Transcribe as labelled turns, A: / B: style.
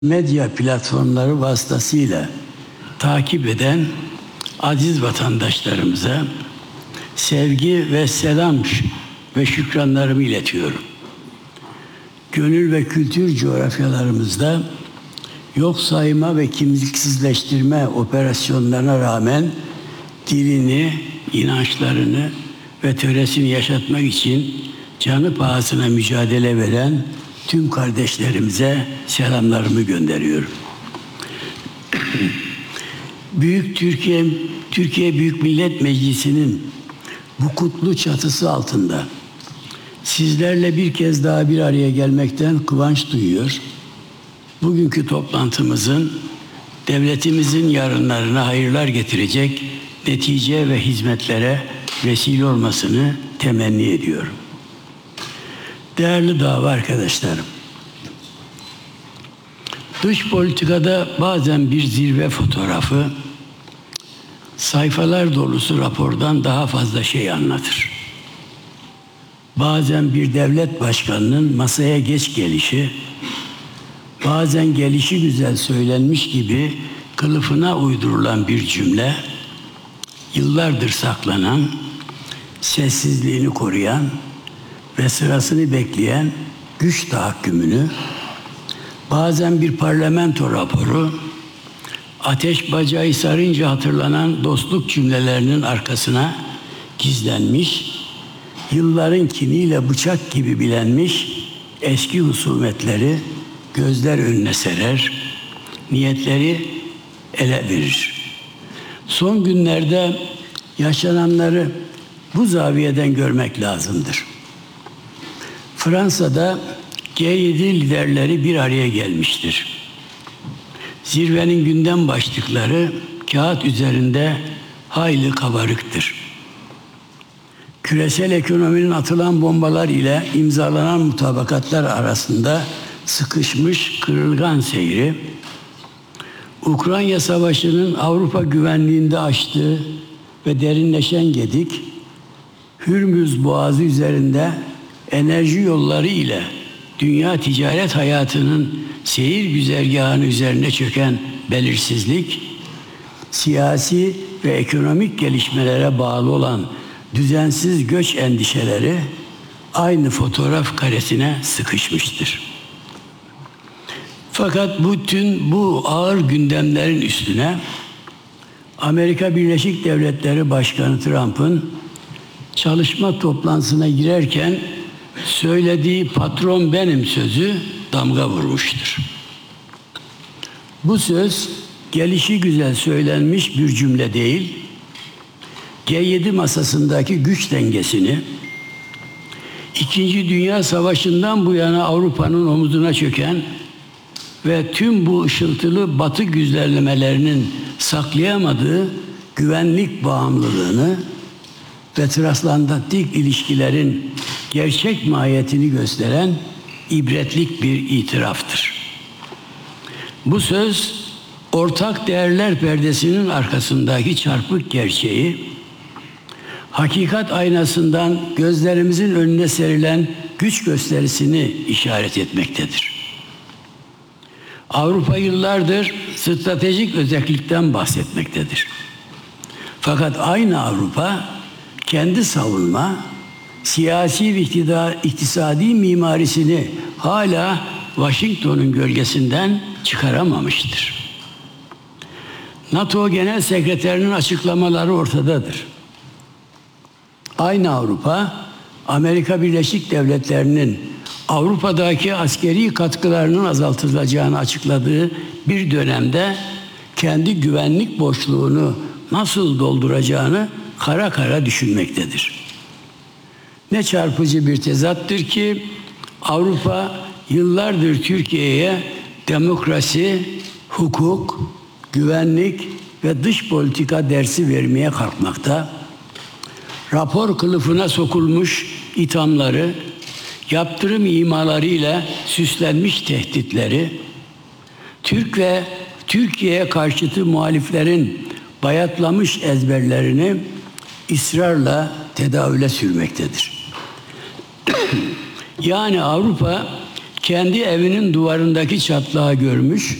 A: Medya platformları vasıtasıyla takip eden aziz vatandaşlarımıza sevgi ve selam ve şükranlarımı iletiyorum. Gönül ve kültür coğrafyalarımızda yok sayma ve kimliksizleştirme operasyonlarına rağmen dilini, inançlarını ve töresini yaşatmak için canı pahasına mücadele veren tüm kardeşlerimize selamlarımı gönderiyorum. Türkiye Büyük Millet Meclisi'nin bu kutlu çatısı altında sizlerle bir kez daha bir araya gelmekten kıvanç duyuyor. Bugünkü toplantımızın devletimizin yarınlarına hayırlar getirecek netice ve hizmetlere vesile olmasını temenni ediyorum. Değerli dava arkadaşlarım, dış politikada bazen bir zirve fotoğrafı sayfalar dolusu rapordan daha fazla şey anlatır. Bazen bir devlet başkanının masaya geç gelişi, bazen gelişi güzel söylenmiş gibi kılıfına uydurulan bir cümle, yıllardır saklanan, sessizliğini koruyan ve sırasını bekleyen güç tahakkümünü, bazen bir parlamento raporu, ateş bacağı sarınca hatırlanan dostluk cümlelerinin arkasına gizlenmiş, yılların kiniyle bıçak gibi bilenmiş eski husumetleri gözler önüne serer, niyetleri ele verir. Son günlerde yaşananları bu zaviyeden görmek lazımdır. Fransa'da G7 liderleri bir araya gelmiştir. Zirvenin gündem başlıkları kağıt üzerinde hayli kabarıktır. Küresel ekonominin atılan bombalar ile imzalanan mutabakatlar arasında sıkışmış kırılgan seyri, Ukrayna Savaşı'nın Avrupa güvenliğinde açtığı ve derinleşen gedik, Hürmüz Boğazı üzerinde enerji yolları ile dünya ticaret hayatının seyir güzergahının üzerine çöken belirsizlik, siyasi ve ekonomik gelişmelere bağlı olan düzensiz göç endişeleri aynı fotoğraf karesine sıkışmıştır. Fakat bütün bu ağır gündemlerin üstüne Amerika Birleşik Devletleri Başkanı Trump'ın çalışma toplantısına girerken söylediği "patron benim" sözü damga vurmuştur. Bu söz gelişi güzel söylenmiş bir cümle değil, G7 masasındaki güç dengesini, İkinci Dünya Savaşı'ndan bu yana Avrupa'nın omuzuna çöken ve tüm bu ışıltılı Batı güzerlemelerinin saklayamadığı güvenlik bağımlılığını ve transatlantik ilişkilerin gerçek mahiyetini gösteren ibretlik bir itiraftır. Bu söz, ortak değerler perdesinin arkasındaki çarpık gerçeği, hakikat aynasından gözlerimizin önüne serilen güç gösterisini işaret etmektedir. Avrupa yıllardır stratejik özellikten bahsetmektedir. Fakat aynı Avrupa kendi savunma, siyasi ve iktisadi mimarisini hala Washington'un gölgesinden çıkaramamıştır. NATO Genel Sekreterinin açıklamaları ortadadır. Aynı Avrupa, Amerika Birleşik Devletleri'nin Avrupa'daki askeri katkılarının azaltılacağını açıkladığı bir dönemde kendi güvenlik boşluğunu nasıl dolduracağını kara kara düşünmektedir. Ne çarpıcı bir tezattır ki Avrupa yıllardır Türkiye'ye demokrasi, hukuk, güvenlik ve dış politika dersi vermeye kalkmakta. Rapor kılıfına sokulmuş ithamları, yaptırım imalarıyla süslenmiş tehditleri, Türk ve Türkiye'ye karşıtı muhaliflerin bayatlamış ezberlerini ısrarla tedavüle sürmektedir. Yani Avrupa kendi evinin duvarındaki çatlağı görmüş.